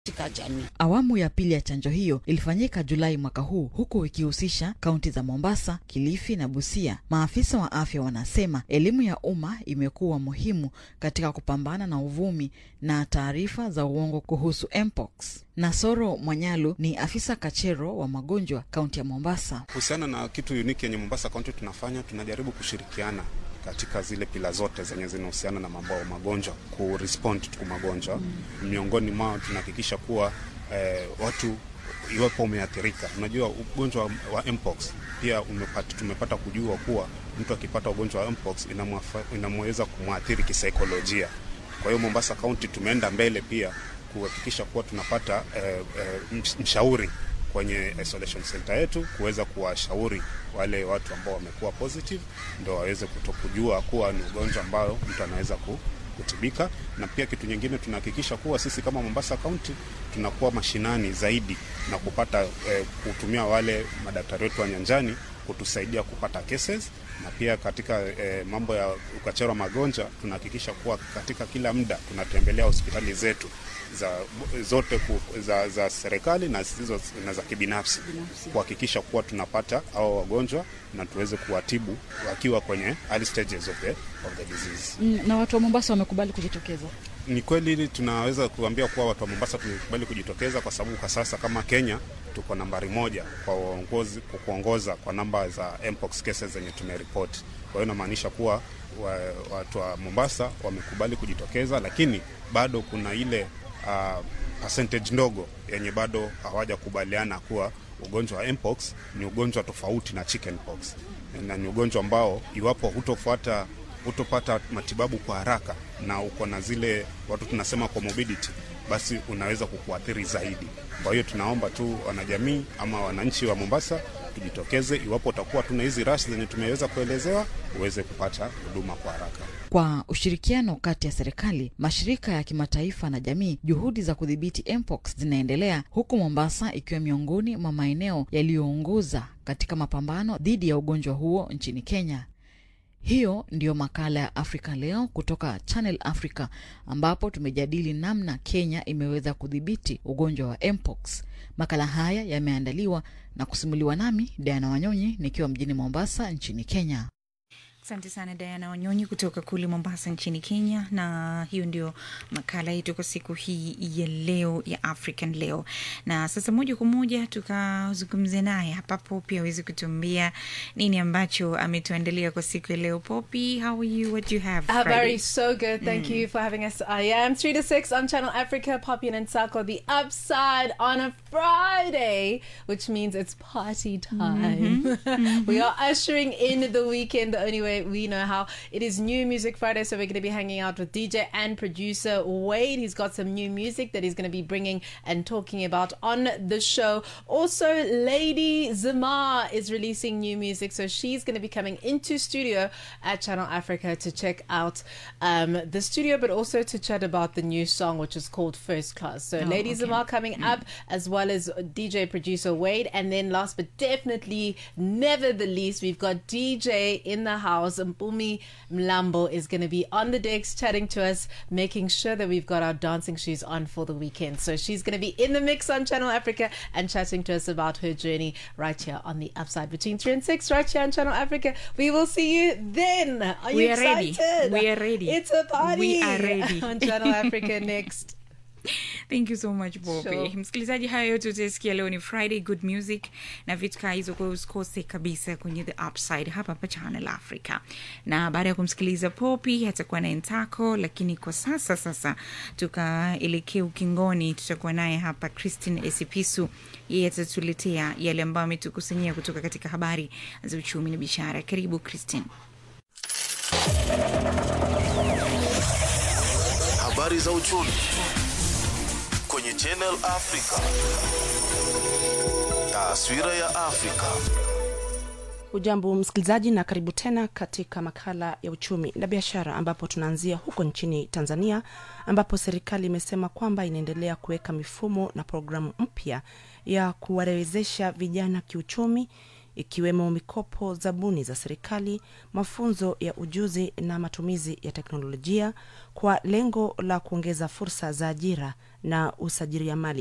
katika jamii. Awamu ya pili ya chanjo hiyo ilifanyika Julai mwaka huu, huku ikihusisha kaunti za Mombasa, Kilifi na Busia. Maafisa wa afya wanasema elimu ya umma imekuwa muhimu katika kupambana na uvumi na taarifa za uongo kuhusu Mpox. Nasoro Mwanyalu ni afisa kachero wa magonjwa kaunti ya Mombasa. Kuhusiana na kitu unique yenye Mombasa kaunti tunajaribu kushirikiana katika zile pila zote zenye zinahusiana na mambo ya magonjwa, kurespond kwa magonjwa. Miongoni mwao tunahakikisha kuwa watu iwapo umeathirika. Unajua ugonjwa wa Mpox pia tumepata kujua kuwa mtu akipata ugonjwa wa Mpox inamweza kumwathiri kisaikolojia. Kwa hiyo Mombasa County tumeenda mbele pia kuhakikisha kuwa tunapata mshauri kwenye isolation center yetu kuweza kuwashauri wale watu ambao wamekuwa positive ndio waweze kutokujua kuwa ni ugonjwa ambao mtu anaweza kutibika. Na pia kitu nyingine tunahakikisha kuwa sisi kama Mombasa County tunakuwa mashinani zaidi na kupata kutumia wale madaktari wetu wa nyanjani kutusaidia kupata cases. Na pia katika mambo ya ukachero magonjwa tunahakikisha kuwa katika kila muda tunatembelea hospitali zetu za serikali na zisizo na za kibinafsi kuhakikisha kuwa tunapata hao wagonjwa na tuweze kuwatibu wakiwa kwenye early stages of the disease. Na watu wa Mombasa wamekubali kujitokeza. Ni kweli tunaweza kuambia kuwa watu wa Mombasa tumekubali kujitokeza kwa sababu kwa sasa kama Kenya tuko nambari 1 kwa kuongoza kwa namba za Mpox cases zenye tumeripoti. Kwa hiyo inamaanisha kuwa watu wa Mombasa wamekubali kujitokeza, lakini bado kuna ile percentage ndogo yenye bado hawajakubaliana kuwa ugonjwa wa Mpox ni ugonjwa tofauti na chickenpox. Na ni ugonjwa ambao iwapo hutopata matibabu kwa haraka na uko na zile watu tunasema comorbidity, basi unaweza kukuathiri zaidi. Kwa hiyo tunaomba tu wanajamii ama wananchi wa Mombasa tujitokeze, iwapo utakuwa tuna hizi rush zenye tumeweza kuelezewa uweze kupata huduma kwa haraka. Kwa ushirikiano kati ya serikali, mashirika ya kimataifa na jamii, juhudi za kudhibiti Mpox zinaendelea, huku Mombasa ikiwa miongoni mwa maeneo yaliyoongoza katika mapambano dhidi ya ugonjwa huo nchini Kenya. Hiyo ndiyo makala ya Afrika Leo kutoka Channel Africa, ambapo tumejadili namna Kenya imeweza kudhibiti ugonjwa wa Mpox. Makala haya yameandaliwa na kusimuliwa nami Diana Wanyonyi nikiwa mjini Mombasa nchini Kenya. Asante sana Diana Wanyonyi kutoka kule Mombasa nchini Kenya, na hiyo ndio makala yetu kwa siku hii ya leo ya African Leo. Na sasa moja kwa moja tukazungumze naye hapa Poppy aweze kutuambia nini ambacho ametuandalia kwa siku ya leo. Poppy, how are you? What do you have? Very so good. Thank you for having us. I am 3 to 6 on Channel Africa, Poppy and Nsako, the Upside on a Friday, which means it's party time. We are ushering in the weekend the only way we know how. It is New Music Friday, so we're going to be hanging out with DJ and producer Wade. He's got some new music that he's going to be bringing and talking about on the show. Also, Lady Zamar is releasing new music, so she's going to be coming into studio at Channel Africa to check out the studio, but also to chat about the new song, which is called First Class. So Lady Zamar coming up, as well as DJ producer Wade. And then last but definitely never the least, we've got DJ in the house. Mpumi Mlambo is going to be on the decks chatting to us, making sure that we've got our dancing shoes on for the weekend. So she's going to be in the mix on Channel Africa and chatting to us about her journey right here on the Upside between 3 and 6 right here on Channel Africa. We will see you then. Are you excited? We are ready. It's a party. We are ready. On Channel Africa next. Thank you so much, Poppy. Sure. Msikilizaji, hayo yote utasikia leo ni Friday, good music na vitu kama hizo, kwa usikose kabisa kwenye The Upside hapa Channel Africa. Na baada ya kumsikiliza Poppy atakuwa na Ntako, lakini kwa sasa tukaelekea ukingoni, tutakuwa naye hapa Christine Esipisu. Yeye atatuletea yale ambayo ametukusanyia kutoka katika habari za uchumi na biashara. Karibu Christine. Habari za uchumi kwenye Channel Africa. Taswira ya Afrika. Ujambo msikilizaji, na karibu tena katika makala ya uchumi na biashara, ambapo tunaanzia huko nchini Tanzania, ambapo serikali imesema kwamba inaendelea kuweka mifumo na programu mpya ya kuwawezesha vijana kiuchumi ikiwemo mikopo, zabuni za serikali, mafunzo ya ujuzi na matumizi ya teknolojia kwa lengo la kuongeza fursa za ajira na usajiliamali